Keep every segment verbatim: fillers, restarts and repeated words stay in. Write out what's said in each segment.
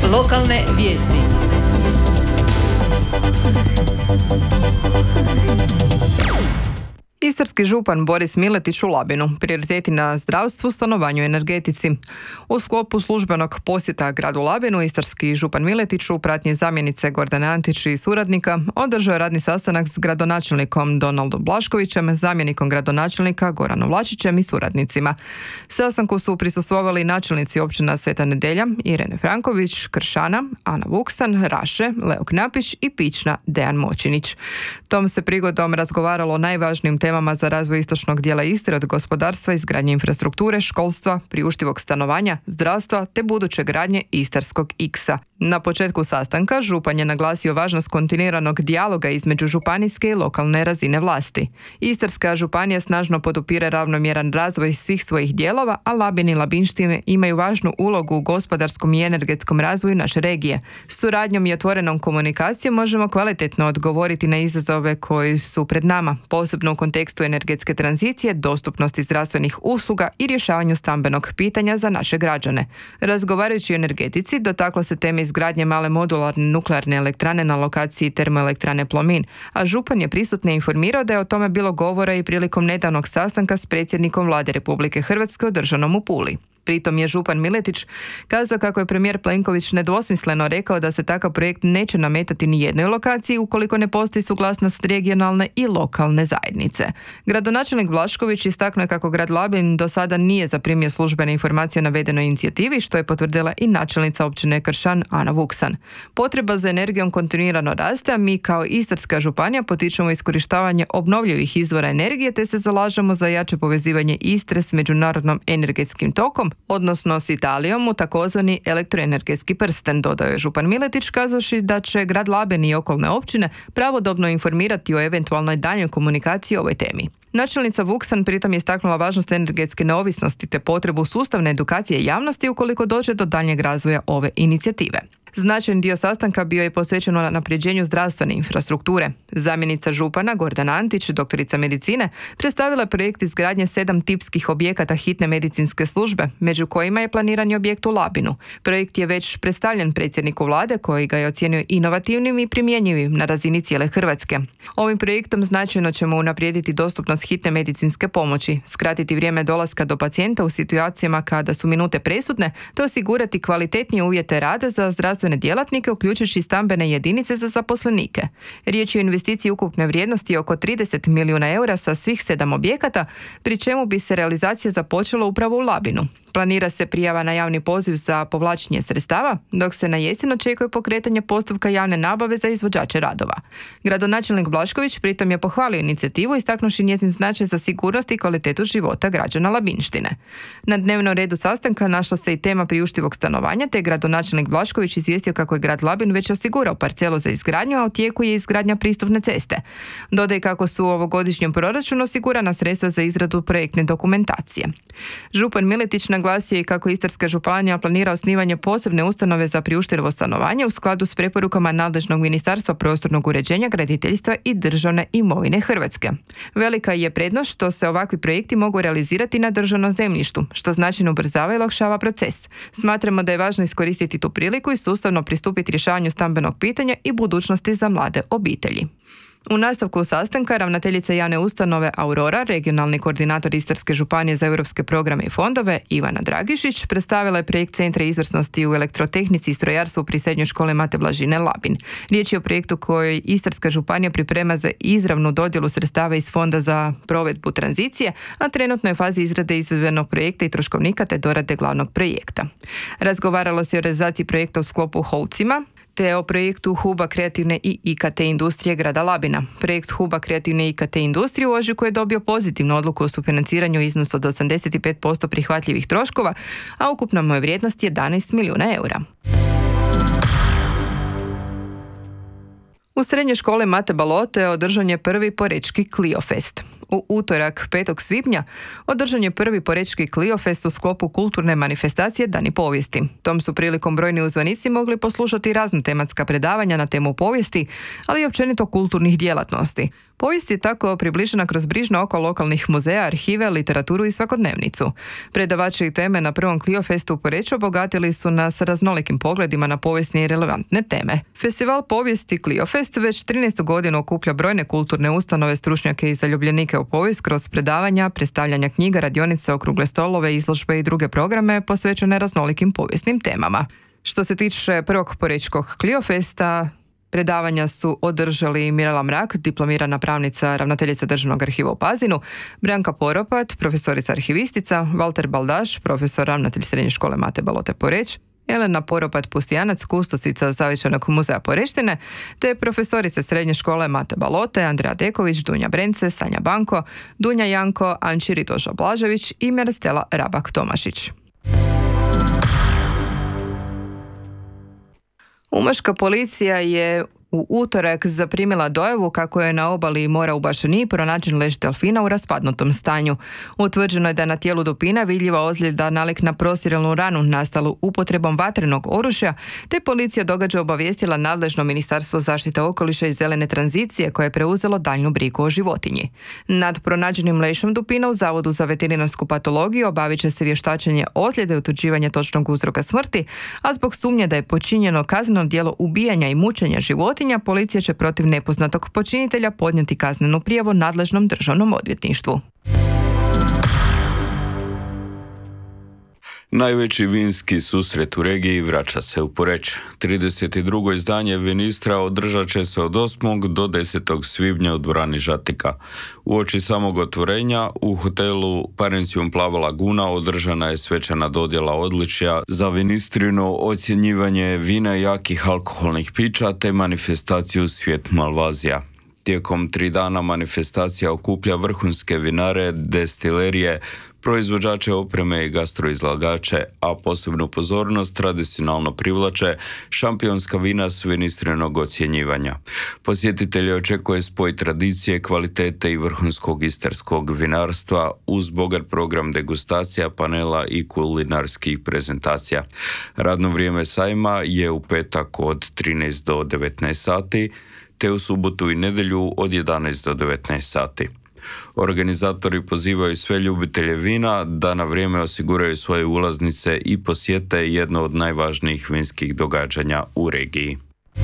Lokalne vijesti. Istarski župan Boris Miletić u Labinu. Prioriteti na zdravstvu, stanovanju i energetici. U sklopu službenog posjeta gradu Labinu, istarski župan Miletić u pratnji zamjenice Gordane Antić i suradnika održao je radni sastanak s gradonačelnikom Donaldom Blaškovićem, zamjenikom gradonačelnika Goranom Vlačićem i suradnicima. Sastanku su prisustvovali načelnici općina Sveta Nedelja, Irene Franković, Kršana, Ana Vuksan, Raše, Leo Knapić i Pična Dejan Močinić. Tom se prigodom razgovaralo o najvažnijim temama za razvoj istočnog dijela Istre, od gospodarstva, izgradnje infrastrukture, školstva, priuštivog stanovanja, zdravstva te buduće gradnje Istarskog X-a. Na početku sastanka župan je naglasio važnost kontinuiranog dijaloga između županijske i lokalne razine vlasti. Istarska županija snažno podupire ravnomjeran razvoj svih svojih dijelova, a Labin i Labinštine imaju važnu ulogu u gospodarskom i energetskom razvoju naše regije. Suradnjom i otvorenom komunikacijom možemo kvalitetno odgovoriti na izazove koji su pred nama, posebno u kontekstu energetske tranzicije, dostupnosti zdravstvenih usluga i rješavanju stambenog pitanja za naše građane. Razgovarajući o energetici, dotaklo se teme izgradnje male modularne nuklearne elektrane na lokaciji termoelektrane Plomin, a župan je prisutne informirao da je o tome bilo govora i prilikom nedavnog sastanka s predsjednikom Vlade Republike Hrvatske održanom u Puli. Pritom je župan Miletić kazao kako je premijer Plenković nedvosmisleno rekao da se takav projekt neće nametati ni jednoj lokaciji ukoliko ne postoji suglasnost regionalne i lokalne zajednice. Gradonačelnik Blašković istaknuo je kako grad Labin do sada nije zaprimio službene informacije o navedenoj inicijativi, što je potvrdila i načelnica općine Kršan Ana Vuksan. Potreba za energijom kontinuirano raste, a mi kao Istarska županija potičemo iskorištavanje obnovljivih izvora energije te se zalažemo za jače povezivanje Istre s međunarodnom energetskim tokom, odnosno s Italijom u takozvani elektroenergetski prsten, dodao je župan Miletić, kazavši da će grad Labin i okolne općine pravodobno informirati o eventualnoj daljnjoj komunikaciji o ovoj temi. Načelnica Vuksan pritom je istaknula važnost energetske neovisnosti te potrebu sustavne edukacije javnosti ukoliko dođe do daljnjeg razvoja ove inicijative. Značajan dio sastanka bio je posvećen na napređenju zdravstvene infrastrukture. Zamjenica župana Gordana Antić, doktorica medicine, predstavila je projekt izgradnje sedam tipskih objekata hitne medicinske službe, među kojima je planirani objekt u Labinu. Projekt je već predstavljen predsjedniku vlade, koji ga je ocijenio inovativnim i primjenjivim na razini cijele Hrvatske. Ovim projektom značajno ćemo unaprijediti dostupnost hitne medicinske pomoći, skratiti vrijeme dolaska do pacijenta u situacijama kada su minute presudne, te osigurati kvalitetnije uvjete rada za zdravstvene djelatnike, uključujući stambene jedinice za zaposlenike. Riječ je o investiciji ukupne vrijednosti oko trideset milijuna eura sa svih sedam objekata, pri čemu bi se realizacija započela upravo u Labinu. Planira se prijava na javni poziv za povlačenje sredstava, dok se na jesen očekuje pokretanje postupka javne nabave za izvođače radova. Gradonačelnik Blašković pritom je pohvalio inicijativu, istaknuši njezin značaj za sigurnost i kvalitetu života građana Labinštine. Na dnevnom redu sastanka našla se i tema priuštivog stanovanja, te gradonačelnik Blašković izvijestio kako je grad Labin već osigurao parcelu za izgradnju, a u tijeku je izgradnja pristupne ceste. Dodaj kako su u ovogodišnjem proračunu osigurana sredstva za izradu projektne dokumentacije. Župan Miletić naglasio i kako Istarska županija planira osnivanje posebne ustanove za priuštivo stanovanje u skladu s preporukama nadležnog Ministarstva prostornog uređenja, graditeljstva i državne imovine Hrvatske. Velika je prednost što se ovakvi projekti mogu realizirati na državnom zemljištu, što značajno ubrzava i olakšava proces. Smatramo da je važno iskoristiti tu priliku i sustavno pristupiti rješavanju stambenog pitanja i budućnosti za mlade obitelji. U nastavku sastanka ravnateljica javne ustanove Aurora, regionalni koordinator Istarske županije za europske programe i fondove Ivana Dragišić, predstavila je projekt Centra izvrsnosti u elektrotehnici i strojarstvu pri srednjoj školi Mate Blažine Labin. Riječ je o projektu koji Istarska županija priprema za izravnu dodjelu sredstava iz Fonda za provedbu tranzicije, a trenutno je u fazi izrade izvedbenog projekta i troškovnika te dorade glavnog projekta. Razgovaralo se o realizaciji projekta u sklopu Holcima, te o projektu Huba kreativne i I K T industrije grada Labina. Projekt Huba kreativne i I K T industrije u ožujku je dobio pozitivnu odluku o sufinanciranju u iznosu od osamdeset pet posto prihvatljivih troškova, a ukupna mu je vrijednost jedanaest milijuna eura. U srednjoj školi Mate Balote održan je prvi Porečki Cliofest. U utorak petog svibnja održan je prvi Porečki Cliofest u sklopu kulturne manifestacije Dani povijesti. Tom su prilikom brojni uzvanici mogli poslušati razna tematska predavanja na temu povijesti, ali i općenito kulturnih djelatnosti. Povijest je tako približena kroz brižno oko lokalnih muzeja, arhive, literaturu i svakodnevnicu. Predavači i teme na prvom Clio Festu u Poreču obogatili su nas raznolikim pogledima na povijesne i relevantne teme. Festival povijesti Clio Fest već trinaestu godinu okuplja brojne kulturne ustanove, stručnjake i zaljubljenike u povijest kroz predavanja, predstavljanja knjiga, radionice, okrugle stolove, izložbe i druge programe posvećene raznolikim povijesnim temama. Što se tiče prvog porečkog Clio Festa, predavanja su održali Mirela Mrak, diplomirana pravnica, ravnateljica Državnog arhiva u Pazinu, Branka Poropat, profesorica arhivistica, Valter Baldaš, profesor ravnatelj Srednje škole Mate Balote Poreč, Elena Poropat-Pustijanac, kustosica Zavičajnog muzeja Poreštine, te profesorice Srednje škole Mate Balote, Andreja Deković, Dunja Brence, Sanja Banko, Dunja Janko, Anči Ritoža Blažević i Merstela Rabak-Tomašić. Umaška policija je u utorak zaprimila dojavu kako je na obali mora u Bašani pronađen leš delfina u raspadnutom stanju. Utvrđeno je da na tijelu dupina vidljiva ozljeda nalik na prosirelnu ranu nastalu upotrebom vatrenog oružja, te policija događaj obavijestila nadležno Ministarstvo zaštite okoliša i zelene tranzicije koje je preuzelo daljnju brigu o životinji. Nad pronađenim lešom dupina u Zavodu za veterinarsku patologiju obavit će se vještačenje ozljede i utvrđivanje točnog uzroka smrti, a zbog sumnje da je počinjeno kazneno djelo ubijanja i mučenja životinja, policija će protiv nepoznatog počinitelja podnijeti kaznenu prijavu nadležnom državnom odvjetništvu. Najveći vinski susret u regiji vraća se u Poreč. trideset drugo izdanje Vinistra održat će se od osmog do desetog svibnja u dvorani Žatika. Uoči samog otvorenja u hotelu Parencijum Plava Laguna održana je svečana dodjela odličja za Vinistrino ocjenjivanje vina i jakih alkoholnih pića te manifestaciju Svijet Malvazija. Tijekom tri dana manifestacija okuplja vrhunske vinare, destilerije, proizvođače opreme i gastroizlagače, a posebnu pozornost tradicionalno privlače šampionska vina s Vinistrinog ocjenjivanja. Posjetitelje očekuje spoj tradicije, kvalitete i vrhunskog istarskog vinarstva uz bogat program degustacija, panela i kulinarskih prezentacija. Radno vrijeme sajma je u petak od trinaest do devetnaest sati, te u subotu i nedjelju od jedanaest do devetnaest sati. Organizatori pozivaju sve ljubitelje vina da na vrijeme osiguraju svoje ulaznice i posjete jedno od najvažnijih vinskih događanja u regiji.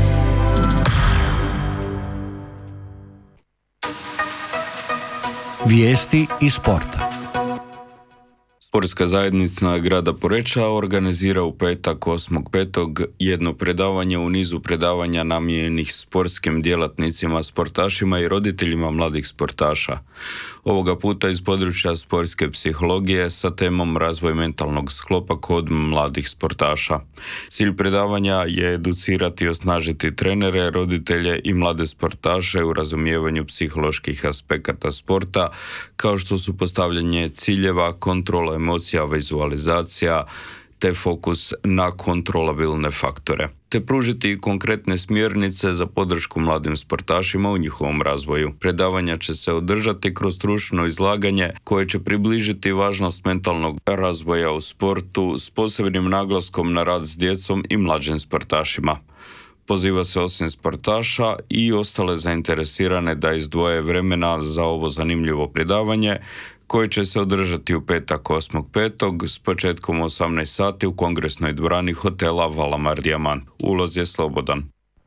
Vijesti iz sporta. Sportska zajednica grada Poreča organizira u petak osmog petog jedno predavanje u nizu predavanja namijenjenih sportskim djelatnicima, sportašima i roditeljima mladih sportaša. Ovoga puta iz područja sportske psihologije sa temom razvoj mentalnog sklopa kod mladih sportaša. Cilj predavanja je educirati i osnažiti trenere, roditelje i mlade sportaše u razumijevanju psiholoških aspekata sporta, kao što su postavljanje ciljeva, kontrola emocija, vizualizacija, te fokus na kontrolabilne faktore, te pružiti konkretne smjernice za podršku mladim sportašima u njihovom razvoju. Predavanja će se održati kroz stručno izlaganje koje će približiti važnost mentalnog razvoja u sportu s posebnim naglaskom na rad s djecom i mlađim sportašima. Poziva se osim sportaša i ostale zainteresirane da izdvoje vremena za ovo zanimljivo predavanje koje će se održati u petak osmog petog s početkom osamnaest sati u kongresnoj dvorani hotela Valamar Diamant. Ulaz je slobodan.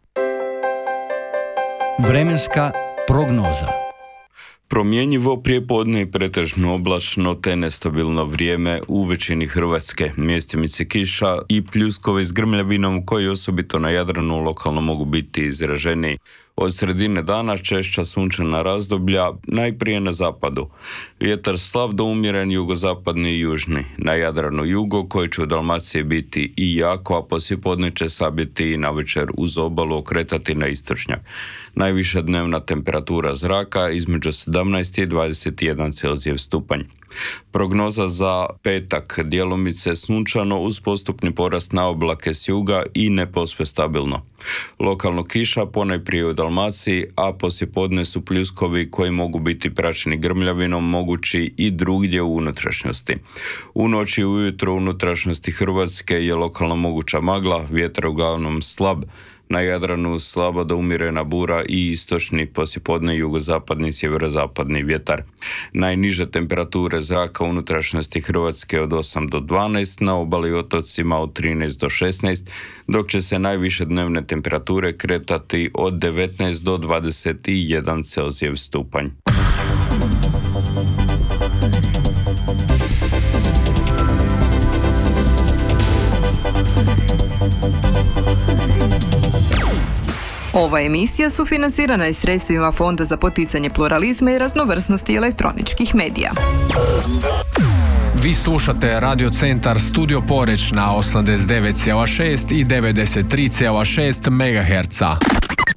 Vremenska prognoza. Promjenjivo prijepodne i pretežno oblačno te nestabilno vrijeme u većini Hrvatske. Mjestimice kiša i pljuskovi s grmljavinom koji osobito na Jadranu lokalno mogu biti izraženi. Od sredine dana češća sunčana razdoblja, najprije na zapadu. Vjetar slab do umjeren jugozapadni i južni. Na Jadranu jugo koji će u Dalmaciji biti i jako, a poslijepodne će sabiti i navečer uz obalu okretati na istočnjak. Najviša dnevna temperatura zraka između sedamnaest i dvadeset jedan Celzijev stupanj. Prognoza za petak djelomice sunčano uz postupni porast na oblake s juga i ne posve stabilno. Lokalno kiša ponajprije u Dalmaciji, a poslijepodne su pljuskovi koji mogu biti praćeni grmljavinom mogući i drugdje u unutrašnjosti. U noći i ujutro u unutrašnjosti Hrvatske je lokalno moguća magla, vjetar uglavnom slab. Na Jadranu slabo do umjerena bura i istočni poslijepodne jugozapadni sjeverozapadni vjetar. Najniže temperature zraka u unutrašnjosti Hrvatske od osam do dvanaest, na obali i otocima od trinaest do šesnaest, dok će se najviše dnevne temperature kretati od devetnaest do dvadeset jedan Celzijev stupanj. Ova emisija sufinancirana je sredstvima Fonda za poticanje pluralizma i raznovrsnosti elektroničkih medija. Vi slušate Radio Centar Studio Poreč na osamdeset devet zarez šest i devedeset tri zarez šest megaherca.